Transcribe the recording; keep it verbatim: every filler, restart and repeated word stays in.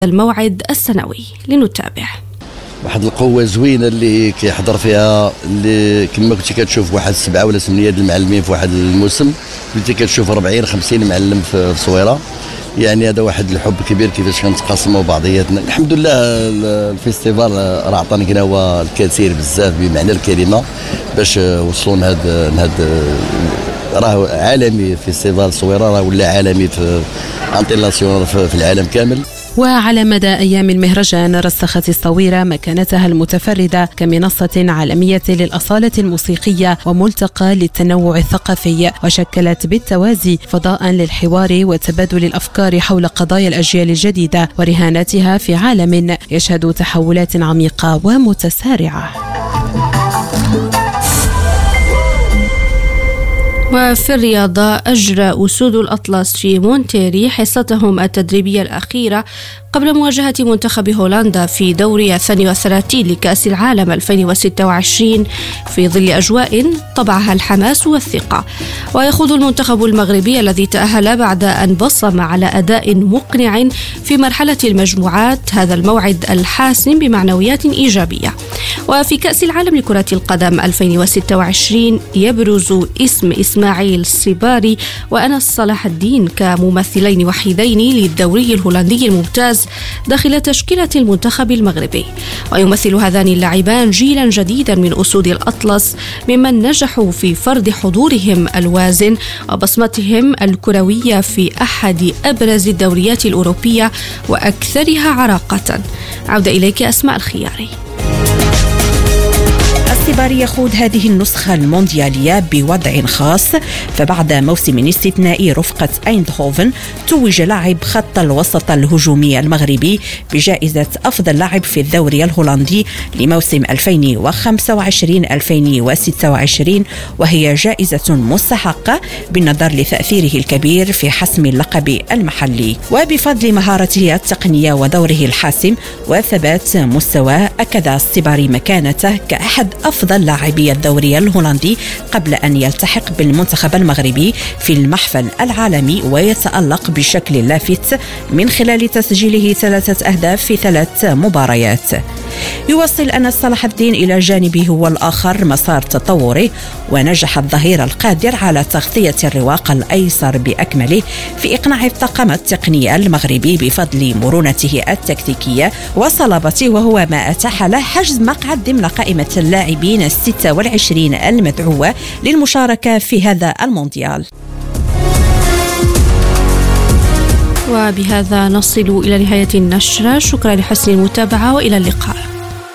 الموعد السنوي. لنتابع. واحد القوة زوينة اللي كيحضر فيها، اللي كما كنتي كتشوف واحد سبعة ولا ثمانية د المعلمين في واحد الموسم، كنتي كتشوف أربعين خمسين معلم في الصويرة. يعني هذا واحد الحب كبير كيفاش كنتقاسموا بعضياتنا. الحمد لله الفيستيفال راه عطانا كنا هو الكثير بزاف بمعنى الكلمة باش وصلوا لهذا هذا راه عالمي. فيستيفال الصويرة راه ولا عالمي في انطيلاسيون في العالم كامل. وعلى مدى أيام المهرجان رسخت الصويرة مكانتها المتفردة كمنصة عالمية للأصالة الموسيقية وملتقى للتنوع الثقافي، وشكلت بالتوازي فضاء للحوار وتبادل الأفكار حول قضايا الأجيال الجديدة ورهاناتها في عالم يشهد تحولات عميقة ومتسارعة. وفي الرياضة أجرى أسود الأطلس في مونتيري حصتهم التدريبية الأخيرة قبل مواجهة منتخب هولندا في دوري الثاني والثلاثين لكأس العالم ألفين وستة وعشرين في ظل أجواء طبعها الحماس والثقة. ويخوض المنتخب المغربي الذي تأهل بعد أن بصم على أداء مقنع في مرحلة المجموعات هذا الموعد الحاسم بمعنويات إيجابية. وفي كأس العالم لكرة القدم ألفين وستة وعشرين يبرز اسم إسماعيل الصباري وأنس صلاح الدين كممثلين وحيدين للدوري الهولندي الممتاز داخل تشكيلة المنتخب المغربي. ويمثل هذان اللاعبان جيلا جديدا من أسود الأطلس ممن نجحوا في فرض حضورهم الوازن وبصمتهم الكروية في أحد أبرز الدوريات الأوروبية وأكثرها عراقة. عودة إليك أسماء الخياري. الصباري يخوض هذه النسخة المونديالية بوضع خاص، فبعد موسم استثنائي رفقة أيندهوفن توج لاعب خط الوسط الهجومي المغربي بجائزة أفضل لاعب في الدوري الهولندي لموسم ألفين وخمسة وعشرين ألفين وستة وعشرين، وهي جائزة مستحقة بالنظر لتأثيره الكبير في حسم اللقب المحلي. وبفضل مهارته التقنية ودوره الحاسم وثبات مستواه أكد الصباري مكانته كأحد أفضل لاعبي الدوري الهولندي قبل أن يلتحق بالمنتخب المغربي في المحفل العالمي ويتألق بشكل لافت من خلال تسجيله ثلاثة أهداف في ثلاث مباريات. يواصل أنس صلاح الدين إلى جانبه هو الآخر مسار تطوره، ونجح الظهير القادر على تغطية الرواق الأيسر بأكمله في إقناع الطاقم التقني المغربي بفضل مرونته التكتيكية وصلابته، وهو ما أتاح له حجز مقعد ضمن قائمة اللاعبين الستة والعشرين المدعوة للمشاركة في هذا المونديال. وبهذا نصل إلى نهاية النشرة. شكرا لحسن المتابعة وإلى اللقاء.